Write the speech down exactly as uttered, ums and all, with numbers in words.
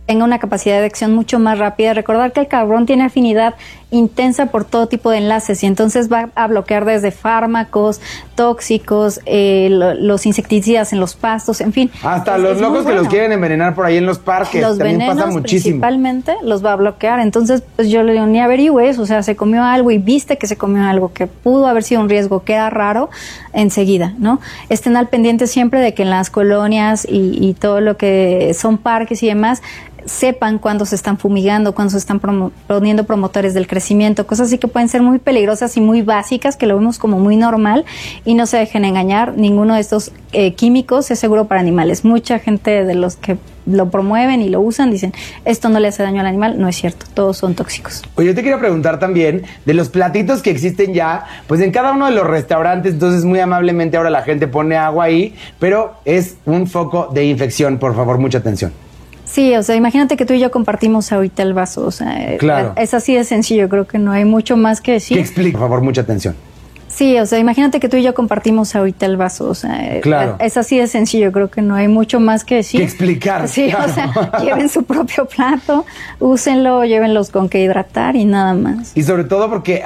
tenga una capacidad de acción mucho más rápida. Recordar que el carbón tiene afinidad intensa por todo tipo de enlaces y entonces va a bloquear desde fármacos, tóxicos, eh, lo, los insecticidas en los pastos, en fin. Hasta es, los es locos que bueno. los quieren envenenar por ahí en los parques, los también venenos, pasa muchísimo. Principalmente los va a bloquear. Entonces, pues yo le digo, ni averigües, o sea, se comió algo y viste que se comió algo que pudo haber sido un riesgo, que era raro, enseguida, ¿no? Estén al pendiente siempre de que en las colonias y, y todo lo que son parques y demás, sepan cuándo se están fumigando, cuándo se están promo- poniendo promotores del crecimiento, cosas así que pueden ser muy peligrosas y muy básicas, que lo vemos como muy normal, y no se dejen engañar. Ninguno de estos eh, químicos es seguro para animales. Mucha gente de los que lo promueven y lo usan dicen, esto no le hace daño al animal. No es cierto, todos son tóxicos. Oye, yo te quería preguntar también de los platitos que existen ya, pues en cada uno de los restaurantes. Entonces muy amablemente ahora la gente pone agua ahí, pero es un foco de infección. Por favor, mucha atención. Sí, o sea, imagínate que tú y yo compartimos ahorita el vaso, o sea, claro. es así de sencillo, creo que no hay mucho más que decir. ¿Qué explica? Por favor, mucha atención. Sí, o sea, imagínate que tú y yo compartimos ahorita el vaso, o sea, claro. es así de sencillo, creo que no hay mucho más que decir. ¿Qué explicar? Sí, claro. O sea, lleven su propio plato, úsenlo, llévenlos con que hidratar y nada más. Y sobre todo porque